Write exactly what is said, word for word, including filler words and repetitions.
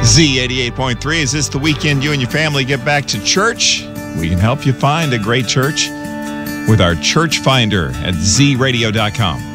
Z eighty-eight point three. Is this the weekend you and your family get back to church? We can help you find a great church with our church finder at z radio dot com.